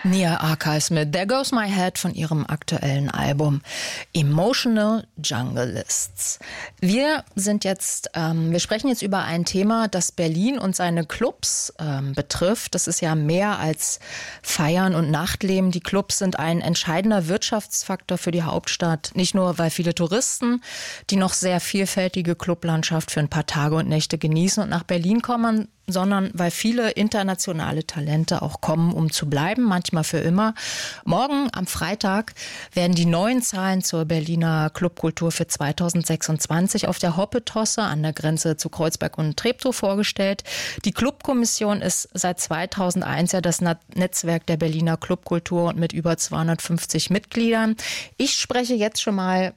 Nia Archives mit There Goes My Head von ihrem aktuellen Album Emotional Jungleists. Wir sprechen jetzt über ein Thema, das Berlin und seine Clubs betrifft. Das ist ja mehr als Feiern und Nachtleben. Die Clubs sind ein entscheidender Wirtschaftsfaktor für die Hauptstadt. Nicht nur, weil viele Touristen die noch sehr vielfältige Clublandschaft für ein paar Tage und Nächte genießen und nach Berlin kommen, sondern weil viele internationale Talente auch kommen, um zu bleiben, manchmal für immer. Morgen am Freitag werden die neuen Zahlen zur Berliner Clubkultur für 2026 auf der Hoppetosse an der Grenze zu Kreuzberg und Treptow vorgestellt. Die Clubkommission ist seit 2001 ja das Netzwerk der Berliner Clubkultur und mit über 250 Mitgliedern. Ich spreche jetzt schon mal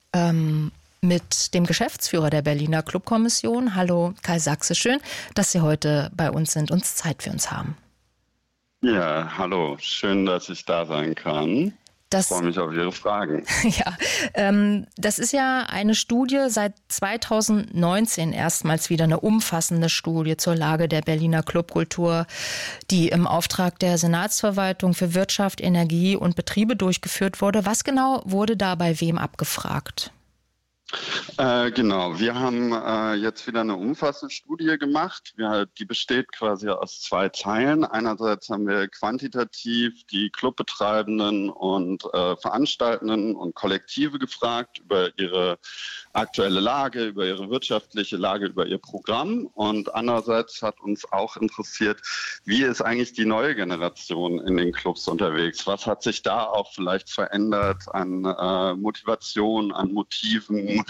mit dem Geschäftsführer der Berliner Clubkommission. Hallo Kai Sachse, schön, dass Sie heute bei uns sind und Zeit für uns haben. Ja, hallo, schön, dass ich da sein kann. Ich freue mich auf Ihre Fragen. Ja, das ist ja eine Studie seit 2019 erstmals wieder eine umfassende Studie zur Lage der Berliner Clubkultur, die im Auftrag der Senatsverwaltung für Wirtschaft, Energie und Betriebe durchgeführt wurde. Was genau wurde da bei wem abgefragt? Genau, wir haben jetzt wieder eine umfassende Studie gemacht. Die besteht quasi aus zwei Teilen. Einerseits haben wir quantitativ die Clubbetreibenden und Veranstaltenden und Kollektive gefragt über ihre aktuelle Lage, über ihre wirtschaftliche Lage, über ihr Programm. Und andererseits hat uns auch interessiert, wie ist eigentlich die neue Generation in den Clubs unterwegs? Was hat sich da auch vielleicht verändert an Motivation, an Motiven?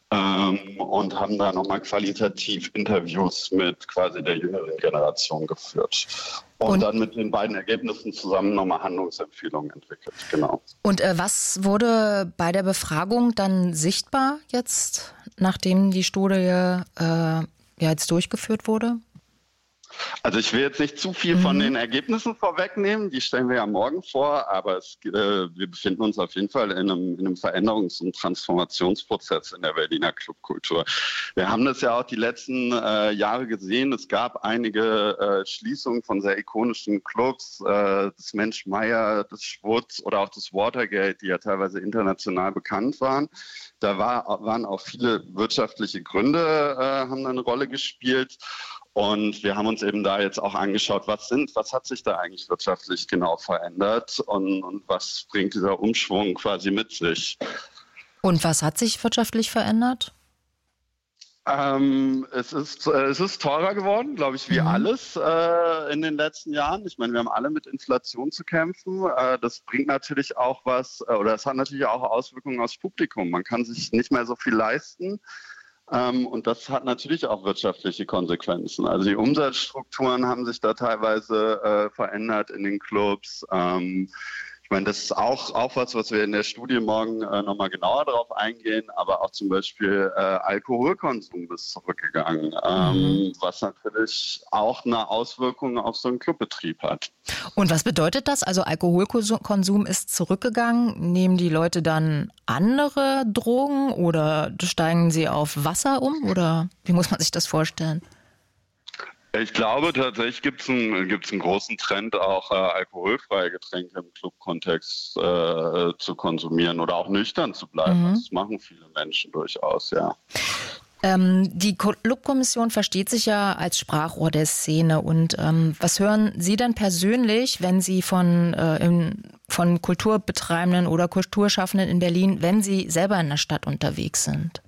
Und haben da nochmal qualitativ Interviews mit quasi der jüngeren Generation geführt. Und dann mit den beiden Ergebnissen zusammen nochmal Handlungsempfehlungen entwickelt. Genau. Und was wurde bei der Befragung dann sichtbar jetzt, nachdem die Studie jetzt durchgeführt wurde? Also ich will jetzt nicht zu viel von den Ergebnissen vorwegnehmen, die stellen wir ja morgen vor, aber wir befinden uns auf jeden Fall in einem Veränderungs- und Transformationsprozess in der Berliner Clubkultur. Wir haben das ja auch die letzten Jahre gesehen, es gab einige Schließungen von sehr ikonischen Clubs, das Mensch Meier, das Schwutz oder auch das Watergate, die ja teilweise international bekannt waren. Da waren auch viele wirtschaftliche Gründe, haben eine Rolle gespielt. Und wir haben uns eben da jetzt auch angeschaut, was hat sich da eigentlich wirtschaftlich genau verändert und was bringt dieser Umschwung quasi mit sich. Und was hat sich wirtschaftlich verändert? Es ist teurer geworden, glaube ich, wie alles in den letzten Jahren. Ich meine, wir haben alle mit Inflation zu kämpfen. Das bringt natürlich auch es hat natürlich auch Auswirkungen aufs Publikum. Man kann sich nicht mehr so viel leisten. Und das hat natürlich auch wirtschaftliche Konsequenzen. Also die Umsatzstrukturen haben sich da teilweise verändert in den Clubs. Ich meine, das ist auch was wir in der Studie morgen nochmal genauer darauf eingehen, aber auch zum Beispiel Alkoholkonsum ist zurückgegangen, was natürlich auch eine Auswirkung auf so einen Clubbetrieb hat. Und was bedeutet das? Also Alkoholkonsum ist zurückgegangen. Nehmen die Leute dann andere Drogen oder steigen sie auf Wasser um? Oder wie muss man sich das vorstellen? Ich glaube, tatsächlich gibt's einen großen Trend, auch alkoholfreie Getränke im Clubkontext zu konsumieren oder auch nüchtern zu bleiben. Das machen viele Menschen durchaus, ja. Die Clubkommission versteht sich ja als Sprachrohr der Szene. Und was hören Sie denn persönlich, wenn Sie von Kulturbetreibenden oder Kulturschaffenden in Berlin, wenn Sie selber in der Stadt unterwegs sind?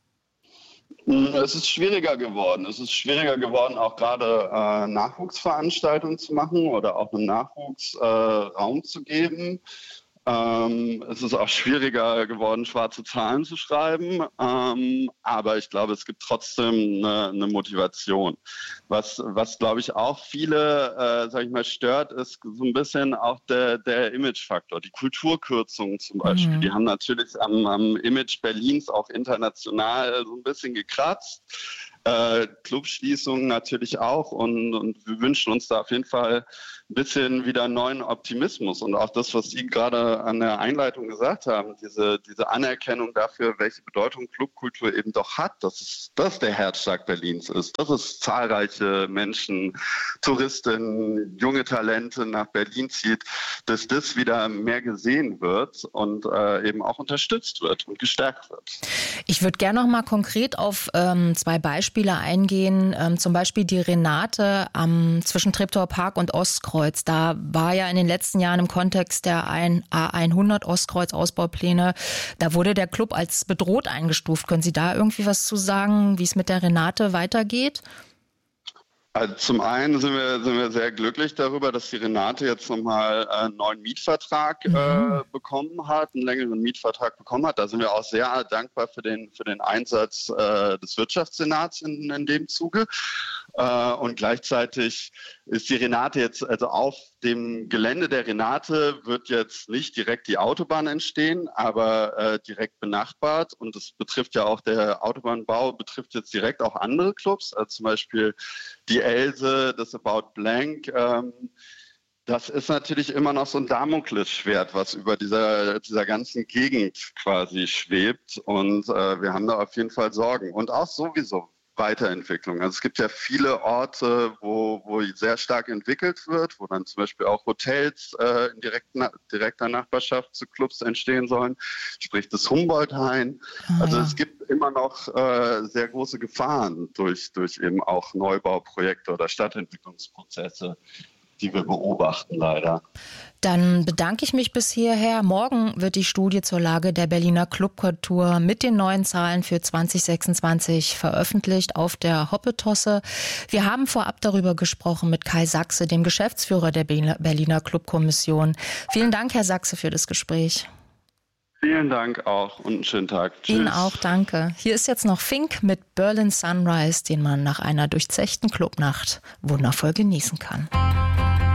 Es ist schwieriger geworden. Es ist schwieriger geworden, auch gerade Nachwuchsveranstaltungen zu machen oder auch einem Nachwuchs Raum zu geben. Es ist auch schwieriger geworden, schwarze Zahlen zu schreiben. Aber ich glaube, es gibt trotzdem eine Motivation. Was glaube ich, auch viele, stört, ist so ein bisschen auch der Imagefaktor. Die Kulturkürzungen zum Beispiel, die haben natürlich am Image Berlins auch international so ein bisschen gekratzt. Clubschließungen natürlich auch und wir wünschen uns da auf jeden Fall ein bisschen wieder neuen Optimismus und auch das, was Sie gerade an der Einleitung gesagt haben, diese Anerkennung dafür, welche Bedeutung Clubkultur eben doch hat, dass das der Herzschlag Berlins ist, dass es zahlreiche Menschen, Touristinnen, junge Talente nach Berlin zieht, dass das wieder mehr gesehen wird und eben auch unterstützt wird und gestärkt wird. Ich würde gerne noch mal konkret auf 2 Beispiele eingehen, zum Beispiel die Renate zwischen Treptower Park und Ostkreuz. Da war ja in den letzten Jahren im Kontext der A100 Ostkreuz-Ausbaupläne, da wurde der Club als bedroht eingestuft. Können Sie da irgendwie was zu sagen, wie es mit der Renate weitergeht? Also zum einen sind wir sehr glücklich darüber, dass die Renate jetzt nochmal einen neuen Mietvertrag bekommen hat, einen längeren Mietvertrag bekommen hat. Da sind wir auch sehr dankbar für den Einsatz des Wirtschaftssenats in dem Zuge. Und gleichzeitig ist die Renate jetzt, also auf dem Gelände der Renate wird jetzt nicht direkt die Autobahn entstehen, aber direkt benachbart. Und das betrifft ja auch, der Autobahnbau betrifft jetzt direkt auch andere Clubs, also zum Beispiel die Else, das About Blank. Das ist natürlich immer noch so ein Damoklesschwert, was über dieser ganzen Gegend quasi schwebt. Und wir haben da auf jeden Fall Sorgen. Und auch sowieso Weiterentwicklung. Also es gibt ja viele Orte, wo sehr stark entwickelt wird, wo dann zum Beispiel auch Hotels in direkter Nachbarschaft zu Clubs entstehen sollen, sprich das Humboldt-Hain. Also es gibt immer noch sehr große Gefahren durch eben auch Neubauprojekte oder Stadtentwicklungsprozesse, die wir beobachten leider. Dann bedanke ich mich bis hierher. Morgen wird die Studie zur Lage der Berliner Clubkultur mit den neuen Zahlen für 2026 veröffentlicht auf der Hoppetosse. Wir haben vorab darüber gesprochen mit Kai Sachse, dem Geschäftsführer der Berliner Clubkommission. Vielen Dank, Herr Sachse, für das Gespräch. Vielen Dank auch und einen schönen Tag. Tschüss. Ihnen auch, danke. Hier ist jetzt noch Fink mit Berlin Sunrise, den man nach einer durchzechten Clubnacht wundervoll genießen kann.